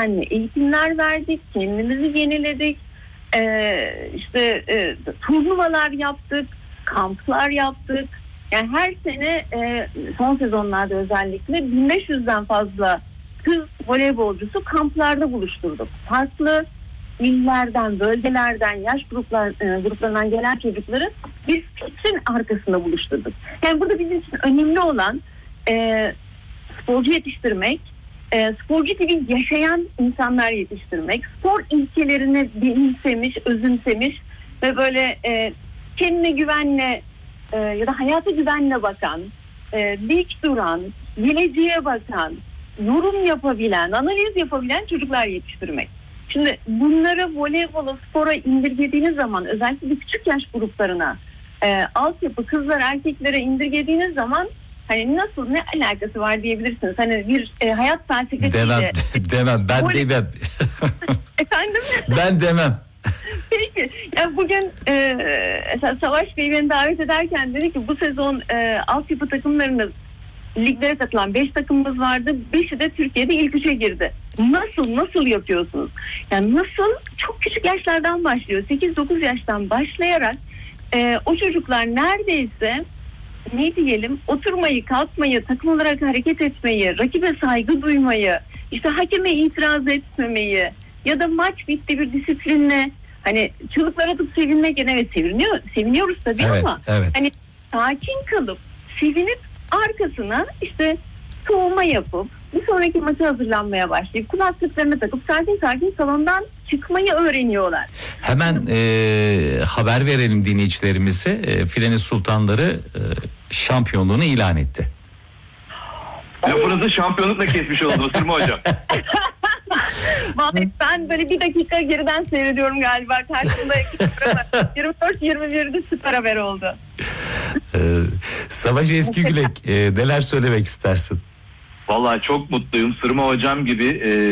düzenli eğitimler verdik, kendimizi yeniledik, turnuvalar yaptık, kamplar yaptık. Yani her sene son sezonlarda özellikle 1500'den fazla kız voleybolcusu kamplarda buluşturduk. Farklı illerden, bölgelerden, yaş gruplarından gelen çocukları bir fikrin arkasında buluşturduk. Yani burada bizim için önemli olan sporcu yetiştirmek, sporcu gibi yaşayan insanlar yetiştirmek, spor ilkelerini benimsemiş, özümsemiş ve böyle kendine güvenle ya da hayata güvenle bakan, dik duran, geleceğe bakan, yorum yapabilen, analiz yapabilen çocuklar yetiştirmek. Şimdi bunları voleybola, spora indirgediğiniz zaman, özellikle küçük yaş gruplarına, altyapı kızlar erkeklere indirgediğiniz zaman hani nasıl, ne alakası var diyebilirsiniz. Hani bir hayat felsefesiyle. Demem. Ben demem. Efendim? Ben demem. Peki. Ya bugün Savaş Bey beni davet ederken dedi ki bu sezon altyapı takımlarında liglere katılan 5 takımımız vardı. 5'i de Türkiye'de ilk 3'e girdi. Nasıl yapıyorsunuz? Yani nasıl? Çok küçük yaşlardan başlıyor. 8-9 yaştan başlayarak o çocuklar neredeyse ne diyelim, oturmayı, kalkmayı, takım olarak hareket etmeyi, rakibe saygı duymayı, işte hakeme itiraz etmemeyi ya da maç bitti bir disiplinle hani çığlıklar atıp sevinmek, evet seviniyoruz tabii, evet, ama evet. hani sakin kalıp sevinip arkasına işte soğuma yapıp bir sonraki maça hazırlanmaya başlayıp kulaklıklarını takıp sakin salondan çıkmayı öğreniyorlar. Hemen haber verelim dinleyicilerimize. Filenin Sultanları şampiyonluğunu ilan etti. Lafınızı şampiyonlukla kesmiş oldunuz Sırma Hocam. Vallahi ben böyle bir dakika geriden seyrediyorum galiba. Karşımda 24-21'de süper haber oldu. Savaş Eskigülek, neler söylemek istersin? Vallahi çok mutluyum. Sırma Hocam gibi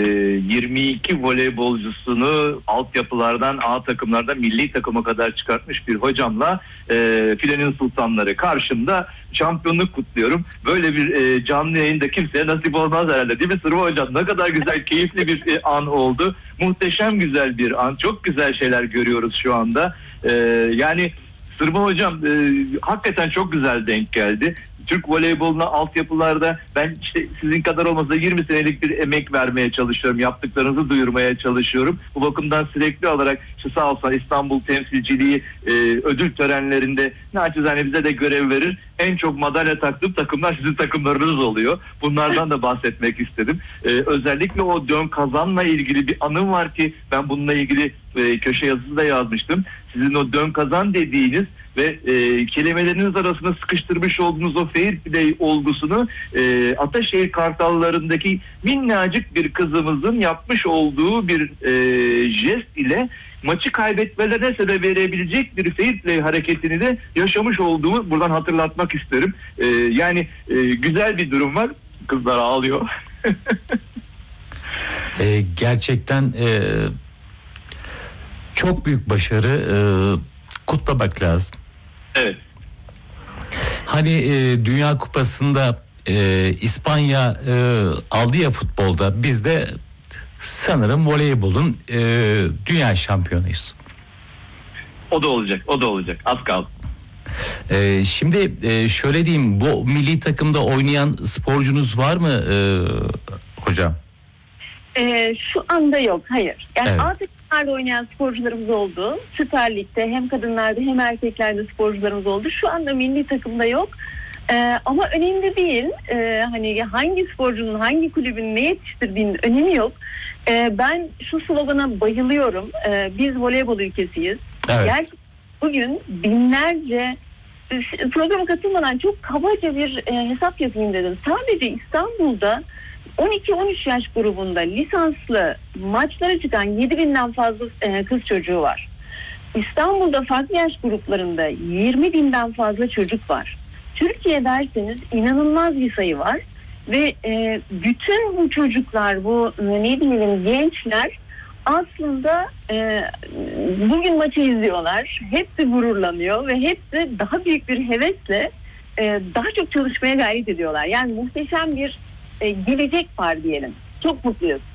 22 voleybolcusunu altyapılardan, A takımlardan milli takıma kadar çıkartmış bir hocamla Filenin Sultanları karşımda şampiyonluk kutluyorum. Böyle bir canlı yayında kimseye nasip olmaz herhalde, değil mi Sırma Hocam? Ne kadar güzel, keyifli bir an oldu. Muhteşem güzel bir an. Çok güzel şeyler görüyoruz şu anda. Yani Sırma Hocam hakikaten çok güzel denk geldi. Türk voleyboluna altyapılarda ben işte sizin kadar olmasa da 20 senelik bir emek vermeye çalışıyorum. Yaptıklarınızı duyurmaya çalışıyorum. Bu bakımdan sürekli olarak işte sağ olsun İstanbul temsilciliği ödül törenlerinde naçizane bize de görev verir. En çok madalya taktığım takımlar sizin takımlarınız oluyor. Bunlardan da bahsetmek istedim. Özellikle o dön kazanla ilgili bir anım var ki ben bununla ilgili köşe yazısı da yazmıştım. Sizin o dön kazan dediğiniz ve kelimeleriniz arasında sıkıştırmış olduğunuz o fair play olgusunu Ataşehir Kartallarındaki minnacık bir kızımızın yapmış olduğu bir jest ile maçı kaybetmelerine sebep verebilecek bir fair play hareketini de yaşamış olduğumu buradan hatırlatmak isterim. Yani güzel bir durum var. Kızlar ağlıyor. Gerçekten çok büyük başarı, kutlamak lazım. Evet. Hani Dünya Kupası'nda İspanya aldı ya futbolda, biz de sanırım voleybolun dünya şampiyonuyuz. O da olacak. Az kaldı. Şimdi şöyle diyeyim, bu milli takımda oynayan sporcunuz var mı hocam? Şu anda yok, hayır. Yani evet. A takımlarda oynayan sporcularımız oldu. Süper Lig'de hem kadınlarda hem erkeklerde sporcularımız oldu. Şu anda milli takımda yok. Ama önemli değil. Hani hangi sporcunun, hangi kulübün ne yetiştirdiğinin önemi yok. Ben şu slogana bayılıyorum. Biz voleybol ülkesiyiz. Evet. Gerçekten bugün binlerce, programa katılmadan çok kabaca bir hesap yapayım dedim. Sadece İstanbul'da 12-13 yaş grubunda lisanslı maçlara çıkan 7.000'den fazla kız çocuğu var. İstanbul'da farklı yaş gruplarında 20.000'den fazla çocuk var. Türkiye derseniz inanılmaz bir sayı var ve bütün bu çocuklar, bu ne diyelim gençler aslında bugün maçı izliyorlar. Hepsi gururlanıyor ve hepsi daha büyük bir hevesle daha çok çalışmaya gayret ediyorlar. Yani muhteşem bir gelecek var diyelim. Çok mutluyuz.